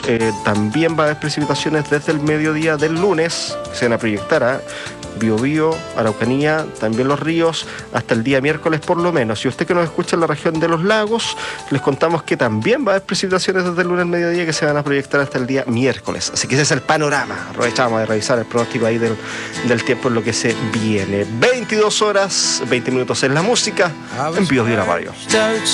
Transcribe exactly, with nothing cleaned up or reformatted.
Eh, también va a haber precipitaciones desde el mediodía del lunes, que se van a proyectar a Biobío, Araucanía, también los ríos, hasta el día miércoles por lo menos. Y usted que nos escucha en la región de los lagos, les contamos que también va a haber precipitaciones desde el lunes al mediodía que se van a proyectar hasta el día miércoles. Así que ese es el panorama. Aprovechamos de revisar el pronóstico ahí del, del tiempo en lo que se viene. veintidós horas, veinte minutos en la música, en Biobío la radio.